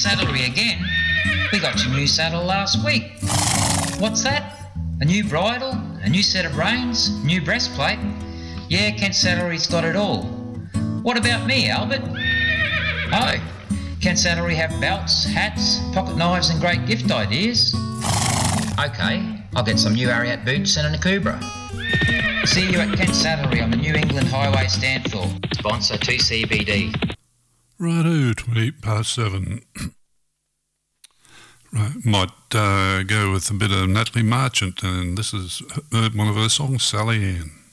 Saddlery again. We got your new saddle last week. What's that? A new bridle, a new set of reins, new breastplate? Yeah, Kent Saddlery's got it all. What about me, Albert? Oh, Kent Saddlery have belts, hats, pocket knives and great gift ideas. Okay, I'll get some new Ariat boots and a Nakubra. See you at Kent Saddlery on the New England Highway Stanthorpe. Sponsor 2CBD. Righto, 7:28. Right, might go with a bit of Natalie Marchant, and this is one of her songs, Sally Ann.